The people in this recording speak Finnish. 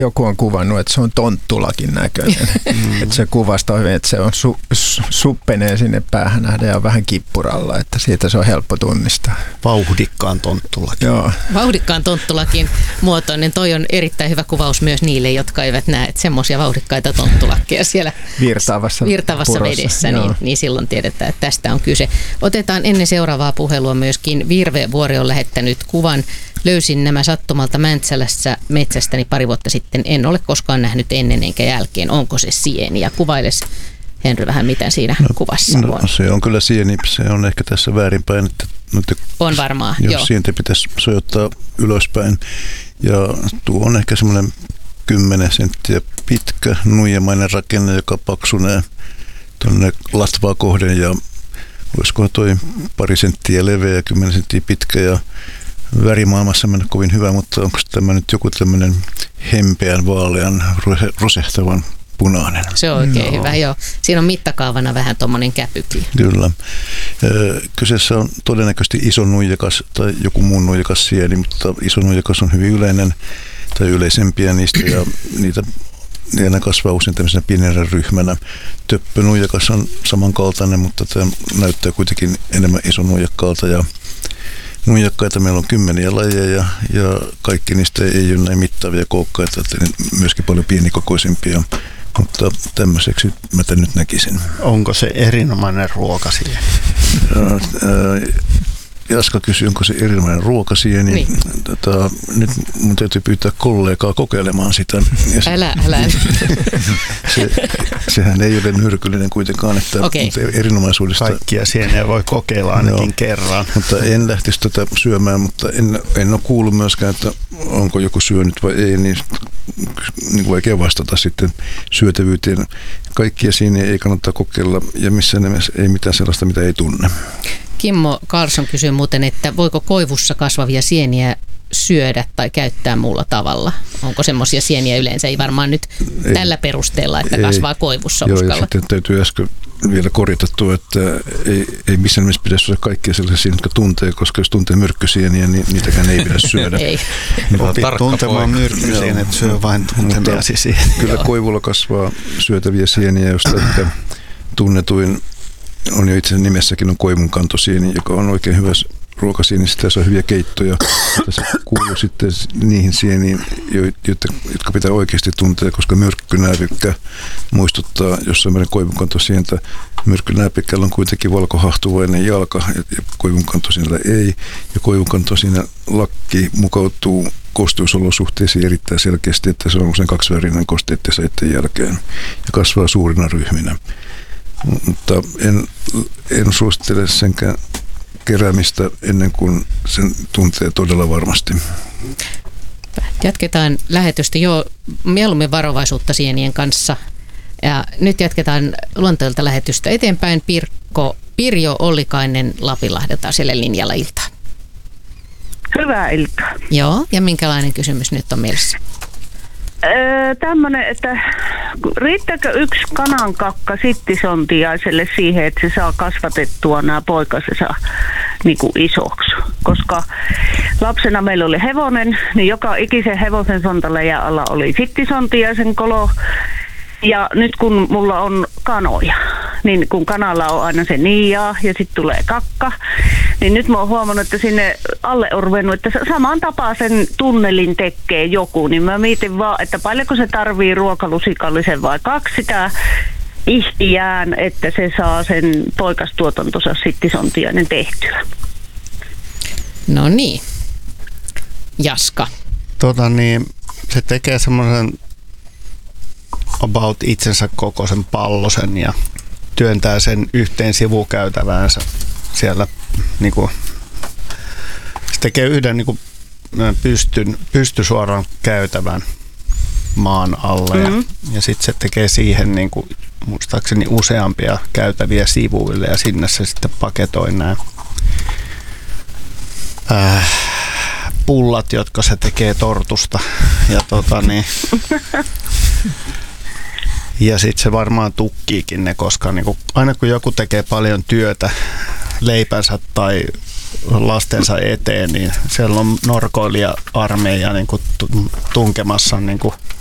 Joku on kuvannut, että se on tonttulakin näköinen. Että se kuvastaa hyvin, että se on suppenee sinne päähän nähdä ja vähän kippuralla, että siitä se on helppo tunnistaa. Vauhdikkaan tonttulakin. Joo. Vauhdikkaan tonttulakin muotoinen. Toi on erittäin hyvä kuvaus myös niille, jotka eivät näe, että semmoisia vauhdikkaita tonttulakkeja siellä virtaavassa vedessä, niin silloin tiedetään, että tästä on kyse. Otetaan ennen seuraavaa puhelua myöskin Virve Vuori on lähettänyt kuvan. Löysin nämä sattumalta Mäntsälässä metsästäni pari vuotta sitten. En ole koskaan nähnyt ennen enkä jälkeen. Onko se sieni? Ja kuvailes, Henry, vähän mitä siinä kuvassa on. Se on kyllä sieni. Se on ehkä tässä väärinpäin. Että on varmaan, jos sientä pitäisi sojottaa ylöspäin. Ja tuo on ehkä semmoinen 10 senttiä pitkä, nuijamainen rakenne, joka paksunee tuonne latvaa kohden. Ja olisiko toi pari senttiä leveä ja 10 senttiä pitkä ja värimaailmassa mennä kovin hyvä, mutta onko tämä nyt joku tämmöinen hempeän, vaalean, rosehtavan punainen? Se on oikein hyvä, joo. Siinä on mittakaavana vähän tuommoinen käpykin. Kyllä. Kyseessä on todennäköisesti iso nuijakas tai joku muu nuijakas sieni, mutta iso nuijakas on hyvin yleinen tai yleisempiä niistä ja ne kasvaa usein tämmöisenä pienenä ryhmänä. Töppönuijakas on samankaltainen, mutta tämä näyttää kuitenkin enemmän iso nuijakkaalta ja nuijakkaita meillä on 10 lajeja ja kaikki niistä ei ole näin mittavia kookkaita, että myöskin paljon pienikokoisimpia, mutta tämmöiseksi mä tämän nyt näkisin. Onko se erinomainen ruokasieni? Jaska kysyi, onko se erinomainen ruokasieni. Niin. Nyt mun täytyy pyytää kollegaa kokeilemaan sitä. Älä. Sehän ei ole nyrkyllinen kuitenkaan, että erinomaisuudesta. Kaikkia sieniä voi kokeilla ainakin kerran. Mutta en lähtisi tätä syömään, mutta en ole kuullut myöskään, että onko joku syönyt vai ei, niin vaikea vastata sitten syötävyyteen. Kaikkia sieniä ei kannata kokeilla ja missään nimessä ei mitään sellaista, mitä ei tunne. Kimmo Karlsson kysyy muuten, että voiko koivussa kasvavia sieniä syödä tai käyttää muulla tavalla? Onko semmoisia sieniä yleensä? Ei varmaan nyt tällä perusteella, että kasvaa koivussa uskalla. Ja sitten täytyy äsken vielä korjata tuo, että ei missään nimessä pidä syödä kaikkia sellaisia sieniä, jotka tuntee, koska jos tuntee myrkkysieniä, niin niitäkään ei pidä syödä. Ei. Tuntemaan myrkkysienet syö vain tuntemiasi sieniä. Kyllä koivulla kasvaa syötäviä sieniä, joista ehkä tunnetuin on jo itse nimessäkin on koivunkantosieni, joka on oikein hyvä ruokasienistä ja se on hyviä keittoja. Tässä kuuluu sitten niihin sieniin, jotka pitää oikeasti tuntea, koska myrkkynääpikkä muistuttaa jossain määrin koivunkantosientä. Myrkkynääpikkällä on kuitenkin valkohahtuvainen jalka ja koivunkantosienellä ei. Ja koivunkantosienän lakki mukautuu kosteusolosuhteisiin erittäin selkeästi, että se on usein kaksivärinen kosteiden ja säitten jälkeen ja kasvaa suurina ryhminä. Mutta en suosittele senkään keräämistä ennen kuin sen tuntee todella varmasti. Jatketaan lähetystä jo mieluummin varovaisuutta sienien kanssa. Ja nyt jatketaan luonteelta lähetystä eteenpäin. Pirjo Ollikainen Lapinlahdelta siellä linjalla iltaa. Hyvää iltaa. Joo, ja minkälainen kysymys nyt on mielessä? Tämmöinen, että riittääkö yksi kanankakka sittisontiaiselle siihen, että se saa kasvatettua nämä poikasensa niin kuin isoksi? Koska lapsena meillä oli hevonen, niin joka ikisen hevosen sontaläjän alla oli sittisontiaisen kolo. Ja nyt kun mulla on kanoja, niin kun kanalla on aina se niijaa ja sitten tulee kakka, niin nyt mä oon huomannut, että sinne alle on ruvennut, että saman tapaa sen tunnelin tekee joku, niin mä mietin vaan, että paljonko se tarvii ruokalusikallisen vai 2 sitä ihtiään, että se saa sen poikastuotantonsa sittisontiainen tehtyä. No niin. Jaska. Se tekee semmoisen about itsensä kokoisen pallosen ja työntää sen yhteen sivukäytäväänsä siellä niinku, se tekee yhden niinku pystysuoran käytävän maan alle ja sitten se tekee siihen niinku, muistaakseni useampia käytäviä sivuille ja sinne se sitten paketoi nämä pullat, jotka se tekee tortusta ja ja sitten se varmaan tukkiikin ne, koska niinku, aina kun joku tekee paljon työtä leipänsä tai lastensa eteen, niin siellä on norkoilija-armeija niinku tunkemassa niinku